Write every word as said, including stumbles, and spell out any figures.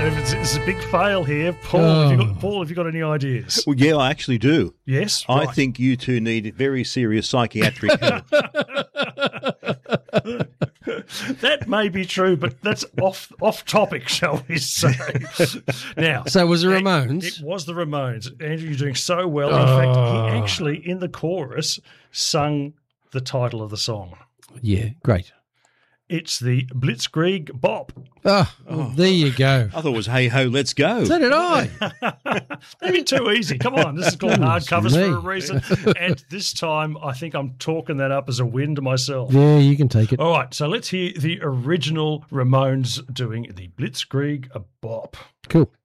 It's, it's a big fail here. Paul, Oh. have you got, Paul, have you got any ideas? Well, yeah, I actually do. Yes? I Right. think you two need very serious psychiatric help. That may be true, but that's off off topic, shall we say. Now, So was it it- Ramones? It was the Ramones. Andrew, you're doing so well. In fact, Oh. he actually, in the chorus, sung the title of the song. Yeah, great. It's the Blitzkrieg Bop. Oh, well, there you go. I thought it was Hey Ho, Let's Go. So did I. That'd be too easy. Come on, this is called Goodness Hardcovers me. for a reason. And this time, I think I'm talking that up as a win to myself. Yeah, you can take it. All right, so let's hear the original Ramones doing the Blitzkrieg Bop. Cool.